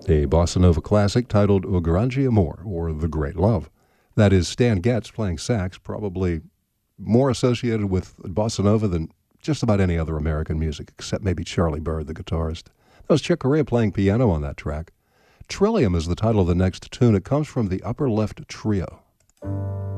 a bossa nova classic titled O Grande Amor, or The Great Love. That is Stan Getz playing sax, probably more associated with bossa nova than just about any other American music, except maybe Charlie Byrd, the guitarist. That was Chick Corea playing piano on that track. Trillium is the title of the next tune. It comes from the Upper Left Trio.